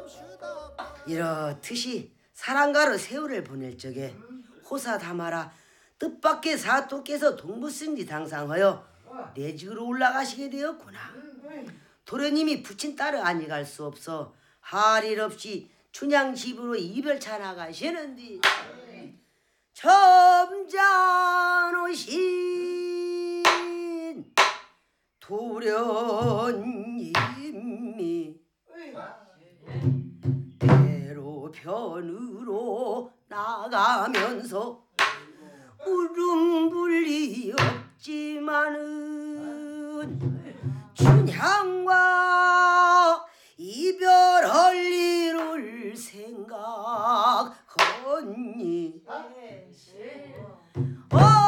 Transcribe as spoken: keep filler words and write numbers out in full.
이렇듯이 사랑가로 세월을 보낼 적에 호사 담아라 뜻밖의 사또께서 동부승지 당상하여 내직으로 올라가시게 되었구나. 도련님이 부친 딸을 아니갈 수 없어 할 일 없이 춘향 집으로 이별차 나가시는데 점잖으신 도련님이 대로변으로 나가면서 울음불이 없지만은 춘향과 이별할 일을 생각하니 어